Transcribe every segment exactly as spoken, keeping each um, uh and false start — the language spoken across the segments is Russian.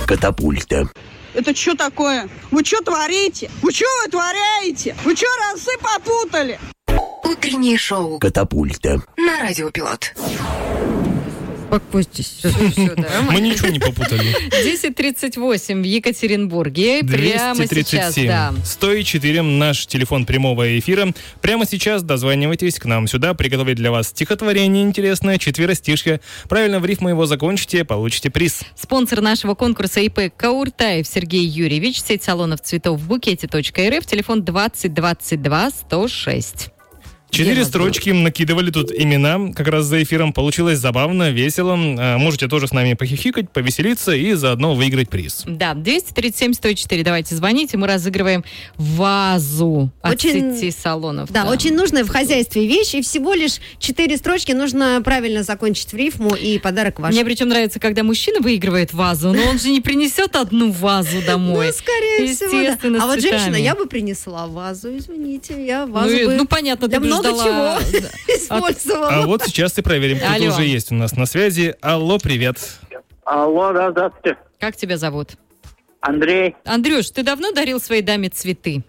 Катапульта. Это что такое? Вы что творите? Вы что вытворяете? Вы что разы попутали? Утреннее шоу Катапульта. на Радио Пилот. Успокойтесь. Все, все, да. Мы ничего не попутали. десять тридцать восемь в Екатеринбурге. Прямо сейчас, да. сто четыре наш телефон прямого эфира. Прямо сейчас дозванивайтесь к нам сюда. Приготовили для вас стихотворение интересное, четверостишье. Правильно в рифму его закончите, получите приз. Спонсор нашего конкурса ИП Кауртаев Сергей Юрьевич. Сеть салонов цветов Букете.рф. Телефон двадцать двадцать два сто шесть. Четыре строчки накидывали тут имена, как раз за эфиром. Получилось забавно, весело. Можете тоже с нами похихикать, повеселиться и заодно выиграть приз. Да, двести тридцать семь сто четыре. Давайте звоните, мы разыгрываем вазу от Очень- сети салонов. Да, очень нужная в хозяйстве вещь, и всего лишь четыре строчки нужно правильно закончить в рифму, и подарок ваш. Мне причем нравится, когда мужчина выигрывает вазу, но он же не принесет одну вазу домой. Ну, скорее всего, да. Естественно, А вот с женщина, цветами. я бы принесла вазу, извините, я Ну, вазу и- бы ну, понятно, для ты бы много ждала- чего Да. использовала. А вот сейчас и проверим, кто Алло. уже есть у нас на связи. Алло, привет. Алло, да, здравствуйте. Как тебя зовут? Андрей. Андрюш, ты давно дарил своей даме цветы?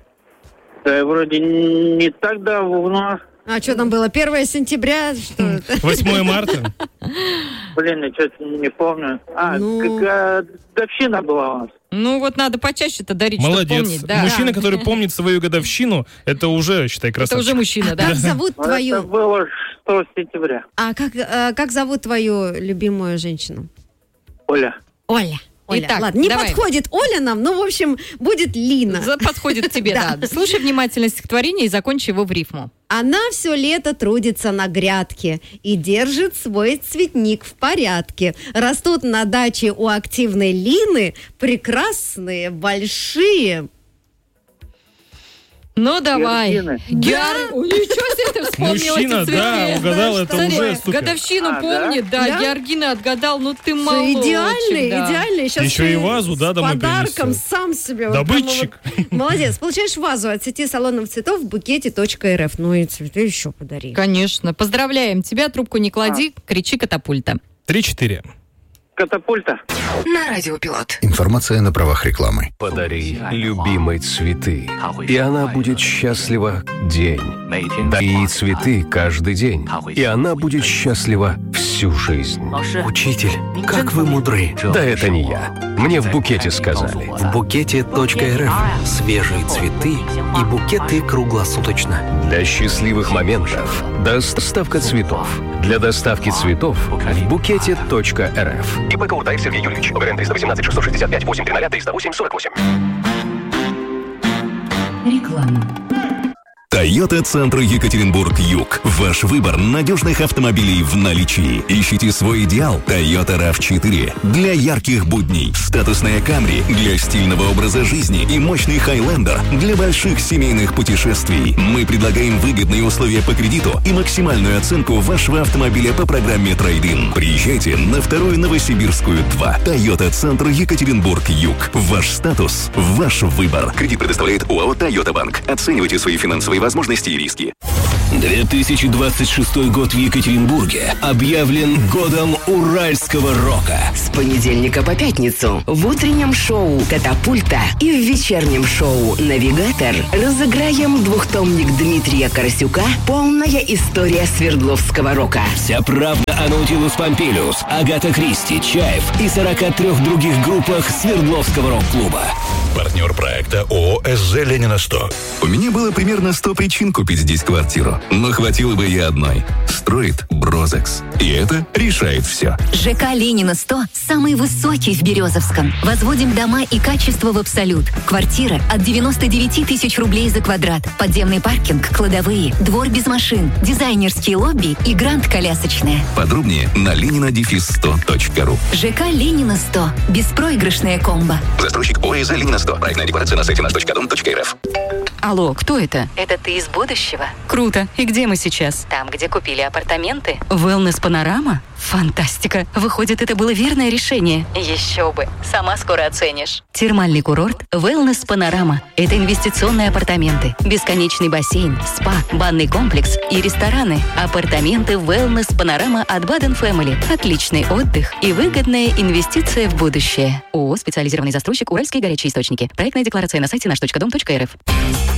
Да, вроде не так давно. А что там было? первое сентября? Что это? восьмое марта. Блин, я что-то не помню. А, Ну. какая годовщина была у нас. Ну вот надо почаще-то дарить, чтобы Молодец. помнить. Да. Мужчина, который помнит свою годовщину, это уже, считай, Это красавчик. уже мужчина, да? Как зовут Это твою... было шестого сентября. А как, э, как зовут твою любимую женщину? Оля. Оля. Оля. Итак, Ладно, не давай. подходит Оля нам, ну, в общем, будет Лина. За- Подходит тебе, Да. да. Слушай внимательно стихотворение и закончи его в рифму. Она все лето трудится на грядке и держит свой цветник в порядке. Растут на даче у активной Лины прекрасные, большие... Ну, давай. Георгины. Геор- Ой, ничего себе ты вспомнил Мужчина, эти цветы. да, угадал, это Смотри, уже супер. годовщину А, помнит, да, Да? Георгина отгадал, ну ты Всё молодчик. идеальный, да. идеальный. Сейчас Еще ты и вазу, да, с домой подарком принесет. сам себе. вот Добытчик. прямо вот- Молодец. Получаешь вазу от сети салонов цветов Букете.рф. Ну и цветы еще подари. Конечно. Поздравляем тебя, трубку не клади, кричи катапульта. Три-четыре. Катапульта. На Радио Пилот. Информация на правах рекламы. Подари любимой цветы, и она будет счастлива день. Дари цветы каждый день, и она будет счастлива всю жизнь. Учитель, как вы мудры. Да это не я. Мне в букете сказали. В букете.рф свежие цветы и букеты круглосуточно. Для счастливых моментов доставка цветов. Для доставки цветов в букете.рф. ИП Кауртаев Сергей Юрьевич. ОГРН триста восемнадцать шестьсот шестьдесят пять восемь триста триста восемь сорок восемь. Реклама. Тойота Центр Екатеринбург-Юг. Ваш выбор надежных автомобилей в наличии. Ищите свой идеал. Toyota рав четыре. Для ярких будней. Статусная Camry для стильного образа жизни. И мощный Highlander для больших семейных путешествий. Мы предлагаем выгодные условия по кредиту и максимальную оценку вашего автомобиля по программе Трейд-ин. Приезжайте на вторую Новосибирскую два. Toyota Центр Екатеринбург-Юг. Ваш статус, ваш выбор. Кредит предоставляет ОАО «Тойота Банк». Оценивайте свои финансовые возможности и риски. две тысячи двадцать шестой год в Екатеринбурге объявлен годом уральского рока. С понедельника по пятницу в утреннем шоу «Катапульта» и в вечернем шоу «Навигатор» разыграем двухтомник Дмитрия Карасюка «Полная история Свердловского рока». Вся правда о Наутилус Помпилиус, Агата Кристи, Чаев и сорока трёх других группах Свердловского рок-клуба. Партнер проекта ООО «СЗ Ленина сто». У меня было примерно сто причин купить здесь квартиру, но хватило бы и одной. Строит Брозекс. И это решает все. ЖК Ленина сто самый высокий в Березовском. Возводим дома и качество в абсолют. Квартира от девяносто девять тысяч рублей за квадрат. Подземный паркинг, кладовые, двор без машин, дизайнерские лобби и гранд-колясочная. Подробнее на ленина сто точка ру. ЖК Ленина сто. Беспроигрышная комбо. Застройщик ООО «СЗ Ленина сто». Проектная декларация на сайте наш точка дом точка рф. Алло, кто это? Это ты из будущего? Круто. И где мы сейчас? Там, где купили апартаменты. Wellness Панорама? Фантастика. Выходит, это было верное решение. Еще бы. Сама скоро оценишь. Термальный курорт Wellness Панорама. Это инвестиционные апартаменты, бесконечный бассейн, спа, банный комплекс и рестораны. Апартаменты Wellness Панорама от Baden Family. Отличный отдых и выгодная инвестиция в будущее. ООО «Специализированный застройщик Уральские горячие источники». Проектная декларация на сайте наш точка дом точка эр эф.